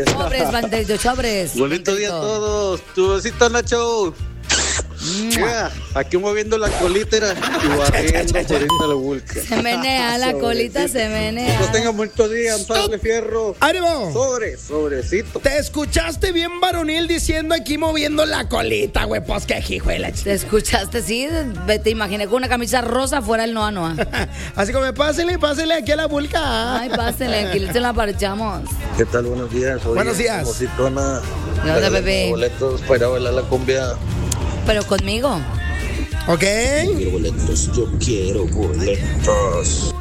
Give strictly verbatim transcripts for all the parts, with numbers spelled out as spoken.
sobres. Sobres, banderito, sobres. Bonito día a todos. Tu besito, Nacho. Yeah, aquí moviendo la colita y barriendo por esta la vulca. Se menea la colita, se menea. Que tengan mucho día, sale fierro. ¡Ánimo! Sobre, sobrecito. Te escuchaste bien varonil diciendo aquí moviendo la colita, güey. Pues qué hijuela. Te escuchaste, sí. Te imaginé con una camisa rosa fuera el Noa Noa. Así como, pásele, pásele aquí a la vulca. Ay, pásenle, aquí se la parchamos. ¿Qué tal? Buenos días. Oye, Buenos días. Mocitona. ¿De dónde, bebé? Boletos para ir a bailar la cumbia. Pero conmigo. Ok. Quiero boletos, yo quiero boletos.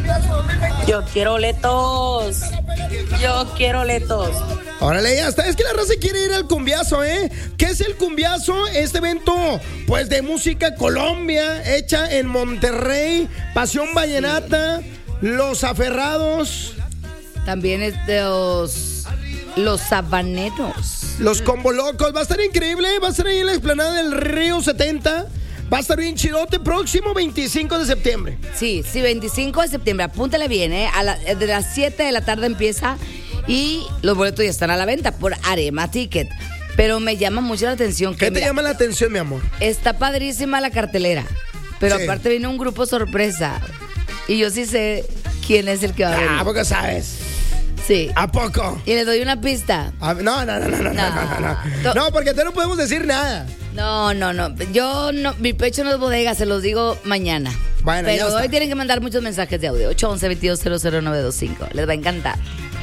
Yo quiero boletos. Yo quiero boletos. Órale, ya está. Es que la raza quiere ir al cumbiazo, ¿eh? ¿Qué es el cumbiazo? Este evento, pues, de música Colombia, hecha en Monterrey. Pasión Vallenata, Los Aferrados. También es de los, los sabaneros. Los Combo Locos. Va a estar increíble. Va a estar ahí en la explanada del Río setenta. Va a estar bien chidote. Próximo veinticinco de septiembre. Sí, sí, veinticinco de septiembre. Apúntale bien, ¿eh? A la, de las siete de la tarde empieza. Y los boletos ya están a la venta por Arema Ticket. Pero me llama mucho la atención. Que, ¿Qué te mira, llama la atención, mi amor? está padrísima la cartelera. Pero Sí. aparte viene un grupo sorpresa. Y yo sí sé quién es el que va a venir. Ah, porque sabes. Sí. ¿A poco? Y les doy una pista. Ah, no, no, no, no, no, no, no, no. No, porque te no podemos decir nada. No, no, no. Yo no, mi pecho no es bodega, se los digo mañana. Bueno, ya Pero está. hoy tienen que mandar muchos mensajes de audio. ocho once veintidós cero cero nueve dos cinco. Les va a encantar.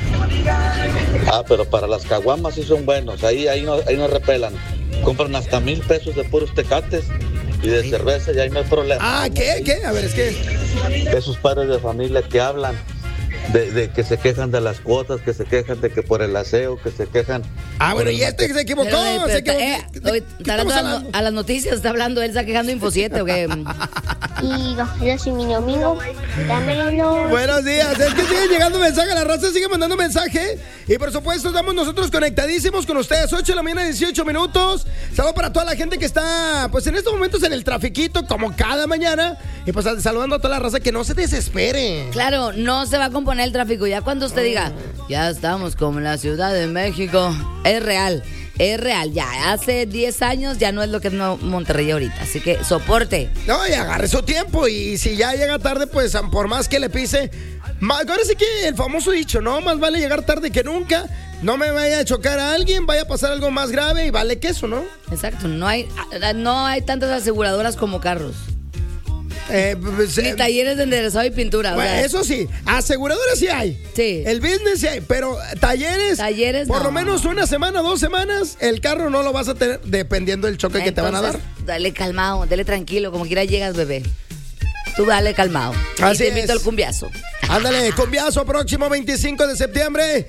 Ah, pero para las caguamas sí son buenos. Ahí, ahí, no, ahí no repelan. Compran hasta mil pesos de puros tecates y de cerveza y ahí no hay problema. Ah, ¿qué? ¿Qué? A ver, es que... Esos padres de familia que hablan de, de que se quejan de las cuotas, que se quejan de que por el aseo, que se quejan... Ah, bueno, por y el este que se equivocó. Pero, eh, se pero, equivocó. eh, ¿De hoy qué está hablando estamos a, la- hablando? a las noticias, está hablando, él está quejando Info siete, ¿o qué? Y yo soy mi domingo, dámelo. Buenos días, es que sigue llegando mensaje, la raza sigue mandando mensaje. Y por supuesto estamos nosotros conectadísimos con ustedes. ocho de la mañana, dieciocho minutos. Saludos para toda la gente que está, pues en estos momentos en el trafiquito, como cada mañana. Y pues saludando a toda la raza, que no se desespere. Claro, no se va a componer el tráfico. Ya cuando usted diga, ya estamos como en la Ciudad de México, es real. Es real, ya hace diez años ya no es lo que es Monterrey ahorita, así que soporte. No, y agarre su tiempo. Y si ya llega tarde, pues por más que le pise. Más, ahora sí que el famoso dicho, ¿no? Más vale llegar tarde que nunca. No me vaya a chocar a alguien, vaya a pasar algo más grave y vale queso, ¿no? Exacto, no hay, no hay tantas aseguradoras como carros. Eh, pues, Ni eh, talleres de enderezado y pintura. bueno, o sea, eso sí, aseguradoras sí hay. Sí. El business sí hay, pero talleres. Talleres por no. lo menos una semana, dos semanas, el carro no lo vas a tener dependiendo del choque que te van a dar. entonces, dale calmado, dale tranquilo, como quiera llegas, bebé. Tú dale calmado. Así y te invito es. al cumbiazo. Ándale, cumbiazo próximo veinticinco de septiembre.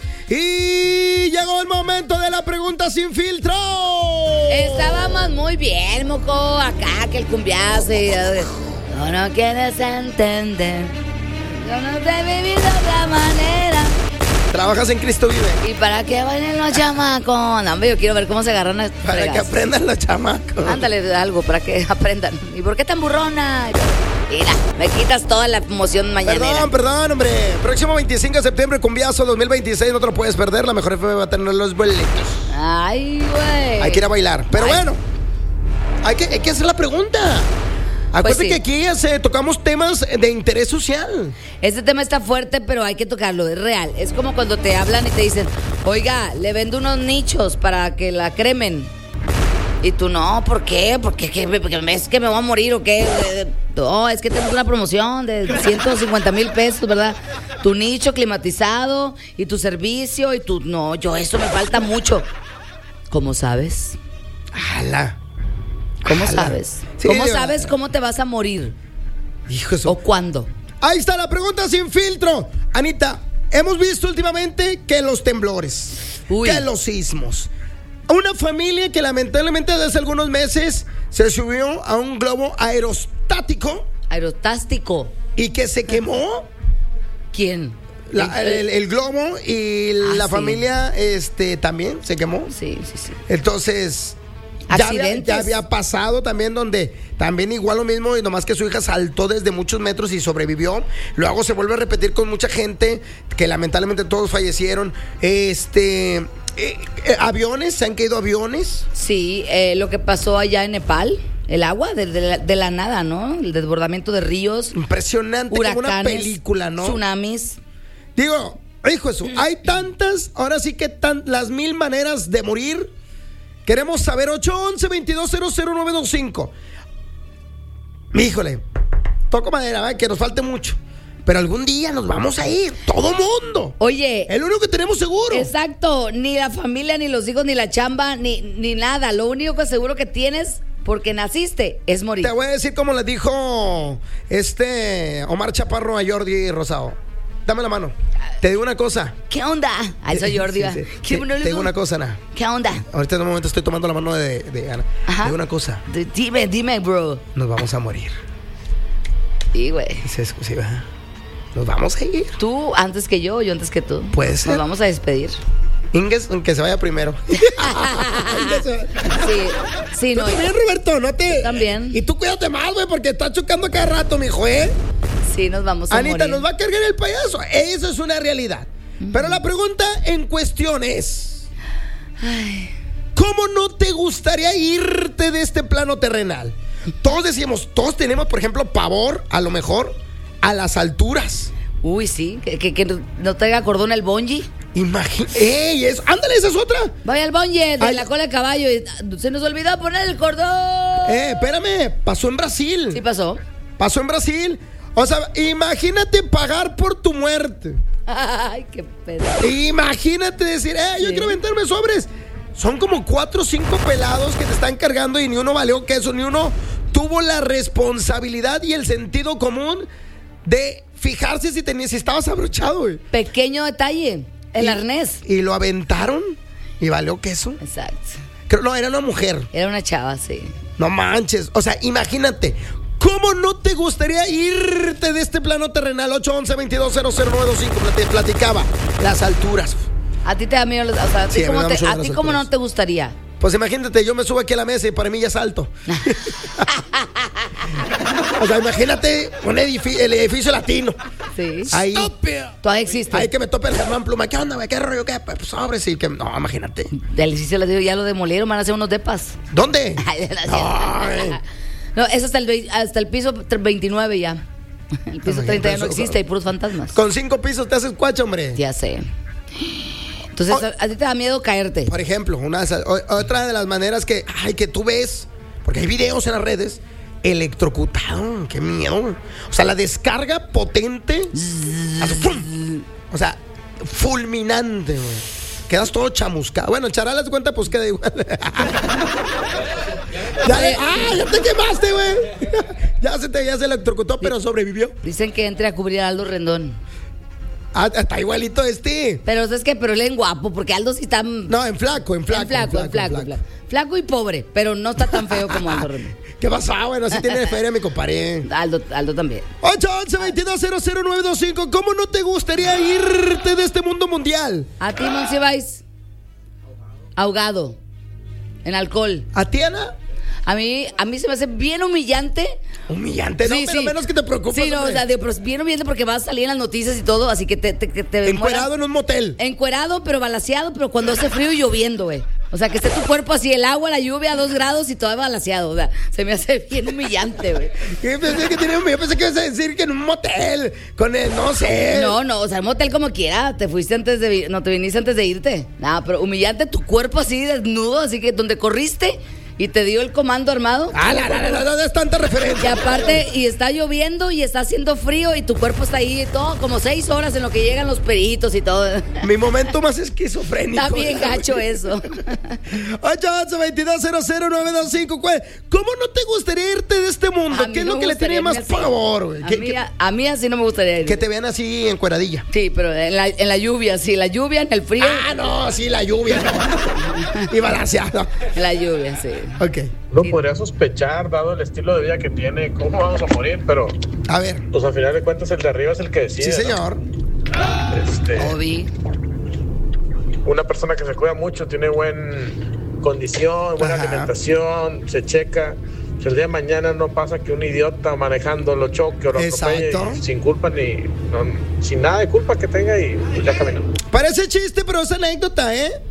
Y llegó el momento de la pregunta sin filtro. Estábamos muy bien, moco, acá que el cumbiazo. Y, no, no quieres entender. Yo no te he vivido de otra manera. Trabajas en Cristo Vive. ¿Y para qué bailen los chamacos? No, hombre, yo quiero ver cómo se agarran las Para que fregas. aprendan los chamacos. Ándale, algo para que aprendan. ¿Y por qué tan burrona? Mira, me quitas toda la emoción mañanera. Perdón, perdón, hombre. Próximo veinticinco de septiembre, cumbiazo dos mil veintiséis. No te lo puedes perder. La mejor F M va a tener los boletos. Ay, güey. Hay que ir a bailar. Pero Ay. bueno, hay que, hay que hacer la pregunta. Acuérdate sí. que aquí eh, tocamos temas de interés social. Este tema está fuerte, pero hay que tocarlo, es real. Es como cuando te hablan y te dicen, oiga, le vendo unos nichos para que la cremen. Y tú, no, ¿por qué? Porque, ¿qué? Porque es que me voy a morir o qué. No, es que tenemos una promoción de ciento cincuenta mil pesos, ¿verdad? Tu nicho climatizado y tu servicio y tu... No, yo eso me falta mucho. ¿Cómo sabes? ¡Hala! ¿Cómo Ala. sabes? Sí, ¿Cómo digo, sabes cómo te vas a morir? Hijo de su- ¿O cuándo? Ahí está la pregunta sin filtro. Anita, hemos visto últimamente que los temblores, Uy. que los sismos. Una familia que lamentablemente desde hace algunos meses se subió a un globo aerostático Aerotástico. y que se quemó ¿Quién? la- el, el globo y Ah, la sí. familia este, también se quemó. Sí, sí, sí. Entonces, ya había, Accidentes. ya había pasado también donde también igual lo mismo y nomás que su hija saltó desde muchos metros y sobrevivió. Luego se vuelve a repetir con mucha gente que lamentablemente todos fallecieron. Este, Eh, eh, ¿Aviones? ¿Se han caído aviones? Sí, eh, lo que pasó allá en Nepal, el agua de, de, la, de la nada, ¿no? El desbordamiento de ríos. Impresionante, huracanes, como una película, ¿no? Tsunamis. Digo, hijo eso, hay tantas, ahora sí que tan, las mil maneras de morir. Queremos saber, ocho once, veintidós cero cero nueve dos cinco. Híjole, toco madera, ¿eh? Que nos falte mucho. Pero algún día nos vamos a ir, todo mundo. Oye. El único que tenemos seguro. Exacto, ni la familia, ni los hijos, ni la chamba, ni, ni nada. Lo único que seguro que tienes, porque naciste, es morir. Te voy a decir como le dijo este Omar Chaparro a Jordi Rosado. Dame la mano. Te digo una cosa. ¿Qué onda? A eso Jordi va. Sí, sí. Te, te digo una cosa, Ana. ¿Qué onda? Ahorita en un momento estoy tomando la mano de, de Ana. Ajá. Te digo una cosa. D- dime, dime, bro. Nos vamos a morir. Sí, güey. Es exclusiva. Nos vamos a ir. Tú antes que yo, yo antes que tú. Puede ser. Nos vamos a despedir. Inges, que se vaya primero. Sí, sí, Tú no. también, Roberto, no te. Yo también. Y tú cuídate más, güey, porque estás chocando cada rato, mijo, ¿eh? Sí, nos vamos a Anita, morir. nos va a cargar el payaso. Eso es una realidad. Uh-huh. Pero la pregunta en cuestión es: Ay. ¿cómo no te gustaría irte de este plano terrenal? Todos decimos, todos tenemos, por ejemplo, pavor, a lo mejor, a las alturas. Uy, sí, que, que, que no traiga cordón el bungee. Imagínate. ¡Ey! Eso. ¡Ándale, esa es otra! Vaya al bungee de Ay. la cola de caballo. Y se nos olvidó poner el cordón. Eh, espérame. Pasó en Brasil. Sí, pasó. Pasó en Brasil. O sea, imagínate pagar por tu muerte. Ay, qué pedo. Imagínate decir, eh, yo Sí. quiero aventarme sobres. Son como cuatro o cinco pelados que te están cargando y ni uno valió queso, ni uno tuvo la responsabilidad y el sentido común de fijarse si, tenías, si estabas abrochado, güey. Pequeño detalle. El y, arnés. Y lo aventaron y valió queso. Exacto. Creo, no, era una mujer. Era una chava, sí. No manches. O sea, imagínate. ¿Cómo no te gustaría irte de este plano terrenal? ocho once, veintidós cero cero nueve dos cinco. Te platicaba. Las alturas. A ti te da miedo, o sea, a ti, Sí, cómo, me da te, mucho a miedo ti las cómo no alturas. te gustaría. Pues imagínate, yo me subo aquí a la mesa y para mí ya es alto. O sea, imagínate un edificio, el edificio latino. Sí. Ahí. Todavía existe. Ahí que me tope el Germán Pluma. ¿Qué onda, güey? ¿Qué rollo? ¿Qué? Pues sobre sí. Que... No, imagínate. Del edificio les digo, ya lo demolieron, van a hacer unos depas. ¿Dónde? Ay, no, Ay. no, es hasta el, hasta el piso veintinueve ya. El piso treinta ya no existe, hay puros fantasmas. Con cinco pisos te haces cuacho, hombre. Ya sé. Entonces, Oh. a, a ti te da miedo caerte. Por ejemplo, una de esas- o- otra de las maneras que, ay, que tú ves, porque hay videos en las redes, electrocutado, qué miedo. O sea, la descarga potente, así, ¡pum! O sea, fulminante, güey. Quedas todo chamuscado. Bueno, el charal, haz de cuenta, pues queda igual. ya, le- ¡Ah, ya te quemaste, güey! ya se te ya se electrocutó, pero sobrevivió. Dicen que entre a cubrir a Aldo Rendón. Ah, está igualito este. Pero es que, pero él es guapo, porque Aldo sí está. No, en flaco, en flaco. en flaco, en flaco, en flaco. Flaco y pobre, pero no está tan feo como Aldo Rendón. ¿Qué pasa? Bueno, así tiene feria mi compadre. Aldo, Aldo también. ocho once, veintidós cero cero nueve dos cinco. ¿Cómo no te gustaría irte de este mundo mundial? A ti, Monsiváis. Ahogado. En alcohol. ¿A ti, Ana? A mí, a mí se me hace bien humillante. Humillante, no, Sí, pero sí. menos que te preocupes. Sí, no, o hombre. sea, digo, pero es bien humillante porque vas a salir en las noticias y todo, así que te, te, que te Encuerado en un motel. Encuerado, pero balaseado, pero cuando hace frío y lloviendo, güey. O sea, que esté tu cuerpo así, el agua, la lluvia a dos grados y todo balaseado. O sea, se me hace bien humillante, güey. Yo pensé que tenía, yo pensé que ibas a decir que en un motel, con el, no sé. No, no, o sea, el motel como quiera. Te fuiste antes de, vi- no te viniste antes de irte. Nada, pero humillante tu cuerpo así desnudo, así que donde corriste y te dio el comando armado. Ah, la, la, la, la, no des tanta Y referencia. aparte, y está lloviendo y está haciendo frío y tu cuerpo está ahí todo, como seis horas en lo que llegan los peritos y todo. Mi momento más esquizofrénico. Está bien gacho eso. ocho once, veintidós cero cero nueve dos cinco. ¿Cómo no te gustaría irte de este mundo? A mí ¿Qué es no lo me que le tiene gustaría más irme así. pavor, güey? A ¿Qué- mí, qué- a, a mí así no me gustaría ir. Que te vean así en cueradilla. Sí, pero en la, en la lluvia, sí, la lluvia, en el frío. Ah, no, sí, la lluvia. No. Y balanceado. En la lluvia, sí. Ok. Uno podría sospechar, dado el estilo de vida que tiene, cómo vamos a morir, pero A ver. pues al final de cuentas el de arriba es el que decide. Sí, ¿no? señor. Este, Obi. una persona que se cuida mucho, tiene buena condición, buena Ajá. alimentación, se checa. Si el día de mañana no pasa que un idiota manejando lo choque o lo atropelle Exacto. y sin culpa ni no, sin nada de culpa que tenga y pues ya caminó. Parece chiste, pero es anécdota, ¿eh?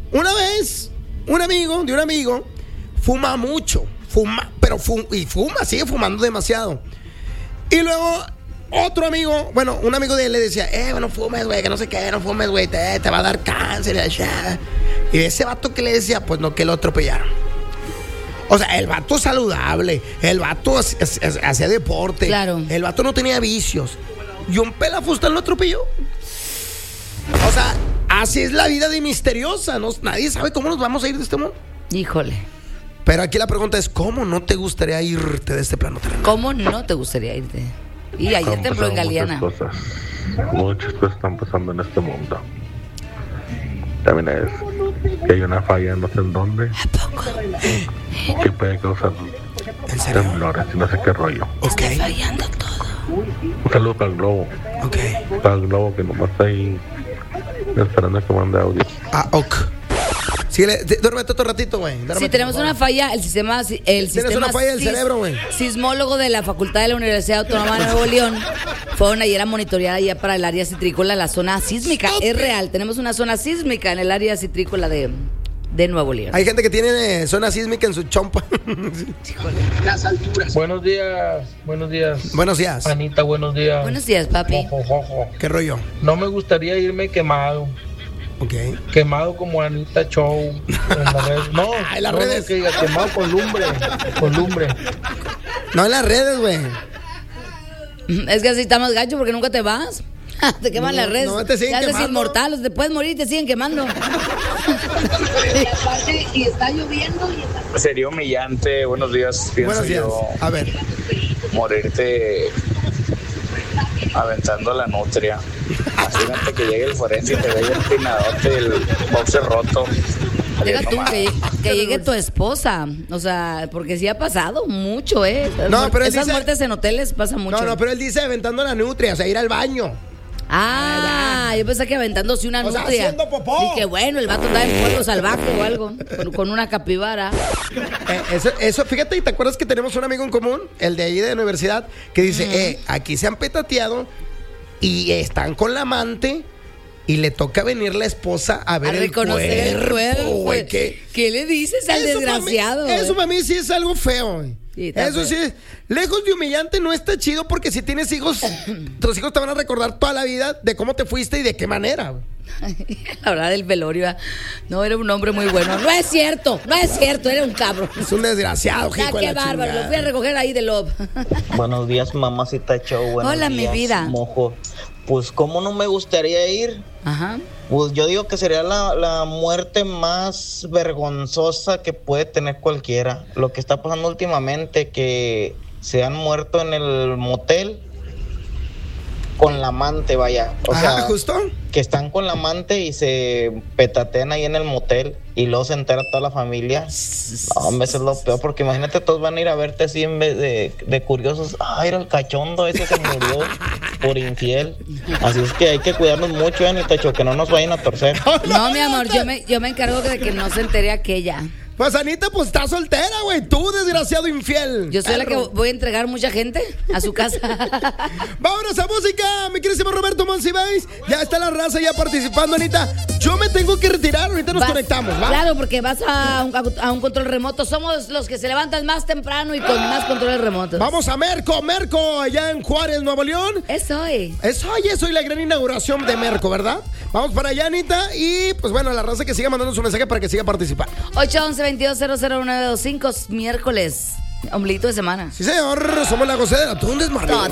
una vez, un amigo de un amigo fuma mucho, fuma, pero fuma, y fuma, sigue fumando demasiado. Y luego otro amigo, bueno, un amigo de él le decía, eh, bueno, fumes, güey, que no sé qué, no fumes, güey, te, te va a dar cáncer. Y ese vato que le decía, pues no, que lo atropellaron. O sea, el vato saludable, el vato hacía deporte, claro. El vato no tenía vicios. Y un pelafustán lo atropelló. O sea, así es la vida de misteriosa, ¿no? Nadie sabe cómo nos vamos a ir de este mundo. Híjole. Pero aquí la pregunta es, ¿cómo no te gustaría irte de este plano terrenal? ¿Cómo no te gustaría irte? Y ayer tembló en Galeana. Muchas cosas, muchas cosas están pasando en este mundo. También es que hay una falla no sé en dónde. ¿A poco? Que puede causar temblores y no sé qué rollo. Está fallando todo. Un saludo para el globo. Ok. Para el globo que nomás está ahí esperando que mande audio. Ah, ok. Síguele, duérmete otro ratito, güey. Sí, tenemos una falla, el sistema... El Tienes sistema una falla del sis, cerebro, güey. Sismólogo de la Facultad de la Universidad Autónoma de Nuevo León fueron ayer a monitorear allá para el área citrícola la zona sísmica. Es real, tenemos una zona sísmica en el área citrícola de, de Nuevo León. Hay gente que tiene eh, zona sísmica en su chompa. Las alturas. Buenos días, buenos días. Buenos días. Anita, buenos días. Buenos días, papi. Jojo, jojo. ¿Qué rollo? No me gustaría irme quemado. Ok. Quemado como Anita Show en las redes. No, en las no, redes. No, que diga quemado con lumbre, con lumbre. No en las redes, güey. Es que así está más gacho porque nunca te vas. Te queman No, las redes. no, te siguen ya eres quemando. inmortal, o te puedes morir y te siguen quemando. Y aparte, y está lloviendo y está... Sería humillante, buenos días, pienso Buenos días. yo, A ver. morirte aventando la nutria. Imagínate que llegue el forense y te vea el pinadote, el boxer roto. Deja tú, No, que, que llegue tu esposa. O sea, porque sí ha pasado mucho, ¿eh? No, pero él esas dice- muertes en hoteles pasa mucho. No, no, pero él dice aventando la nutria, o sea, ir al baño. Ah, yo pensé que aventándose una O sea, nutria. haciendo popó. Y que bueno, el vato está en pueblo salvaje o algo, con, con una capibara. Eh, eso, eso, fíjate, ¿te acuerdas que tenemos un amigo en común? El de ahí de la universidad, que dice, Ujú. eh, aquí se han petateado y están con la amante y le toca venir la esposa a ver A reconocer el el cuerpo. güey, que- ¿Qué le dices al Eso pa' mí- desgraciado? eso para mí sí es algo feo, güey. Sí, está Eso feo. sí, es- lejos de humillante no está chido porque si tienes hijos, tus hijos te van a recordar toda la vida de cómo te fuiste y de qué manera, güey. La verdad del velorio, ah, no, era un hombre muy bueno. No es cierto, no es cierto, era un cabrón. Es un desgraciado, Ah, hijo de qué la bárbaro, chingada. lo fui a recoger ahí de Lob. Buenos días, mamacita Show. Buenos Hola, mi días, vida. Mojo. Pues, ¿cómo no me gustaría ir? Ajá. Pues yo digo que sería la, la muerte más vergonzosa que puede tener cualquiera. Lo que está pasando últimamente, que se han muerto en el motel con la amante, vaya. O Ajá, sea, justo. que están con la amante y se petatean ahí en el motel y luego se entera toda la familia. No, hombre, eso es lo peor, porque imagínate, todos van a ir a verte así en vez de, de curiosos. Ay, era el cachondo ese que murió por infiel. Así es que hay que cuidarnos mucho, ¿eh, Nitacho? Que no nos vayan a torcer. No, mi amor, yo me, yo me encargo de que no se entere aquella. Pues Anita, pues está soltera, güey. Tú, desgraciado infiel. Yo soy la que Perro. voy a entregar mucha gente a su casa. Vámonos a música, mi querísimo Roberto Monsiváis. Ya está la raza ya participando, Anita. Yo me tengo que retirar, ahorita nos Vas- conectamos, ¿va? Claro, porque vas a un, a un control remoto. Somos los que se levantan más temprano y con más controles remotos. Vamos a Merco, Merco, allá en Juárez, Nuevo León. Es hoy. Es hoy, es hoy la gran inauguración de Merco, ¿verdad? Vamos para allá, Anita. Y pues bueno, la raza que siga mandando su mensaje para que siga participando. ocho once veintidós cero cero nueve dos cinco, miércoles, ombliguito de semana. Sí, señor, somos la gocedera. ¿Tú dónde es, Mario?